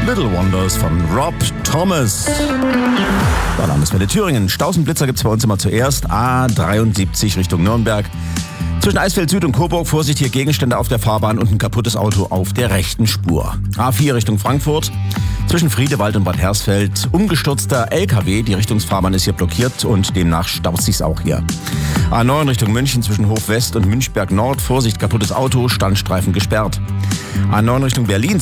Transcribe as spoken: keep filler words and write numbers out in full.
Little Wonders von Rob Thomas. Ja, Landeswelle Thüringen. Stausendblitzer gibt es bei uns immer zuerst. A dreiundsiebzig Richtung Nürnberg. Zwischen Eisfeld Süd und Coburg Vorsicht, hier Gegenstände auf der Fahrbahn und ein kaputtes Auto auf der rechten Spur. A vier Richtung Frankfurt. Zwischen Friedewald und Bad Hersfeld umgestürzter L K W. Die Richtungsfahrbahn ist hier blockiert und demnach staut sich's auch hier. A neun Richtung München zwischen Hof West und Münchberg Nord. Vorsicht, kaputtes Auto, Standstreifen gesperrt. A neun Richtung Berlin.